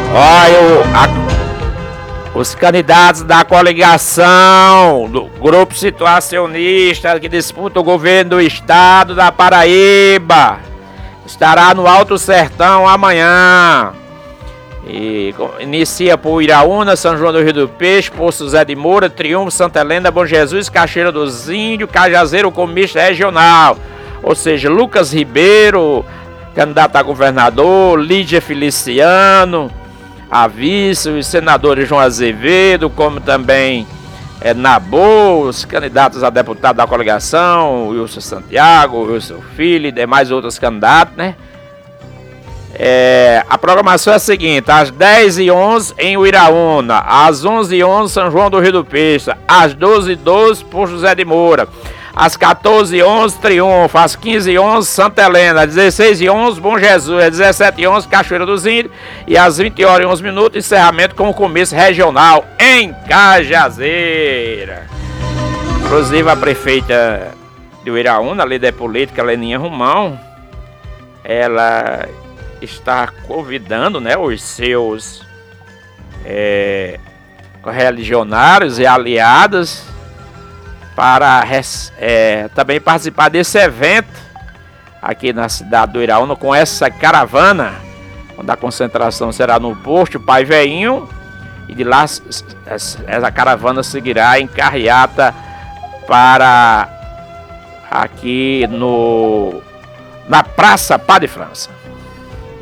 Olha, os candidatos da coligação do grupo situacionista que disputa o governo do estado da Paraíba estará no Alto Sertão amanhã. E inicia por Iraúna, São João do Rio do Peixe, Poço Zé de Moura, Triunfo, Santa Helena, Bom Jesus, Cachoeira dos Índios, Cajazeiro, Comista Regional. Ou seja, Lucas Ribeiro, candidato a governador, Lídia Feliciano, a vice, os senadores João Azevedo, como também Nabô, os candidatos a deputado da coligação, Wilson Santiago, Wilson Filho e demais outros candidatos, né? A programação é a seguinte: às 10h11 em Uiraúna, às 11h11 São João do Rio do Peixe, às 12h12 por José de Moura, às 14h11 Triunfo, às 15h11 Santa Helena, às 16h11 Bom Jesus, às 17h11 Cachoeira dos Índios e às 20h11 encerramento com o comício regional em Cajazeira. Inclusive a prefeita de Uiraúna, a líder política Leninha Romão, ela está convidando, né, os seus correligionários e aliados para também participar desse evento aqui na cidade do Iraúna, com essa caravana, onde a concentração será no posto Pai Veinho, e de lá essa caravana seguirá em carreata para aqui na Praça Padre França.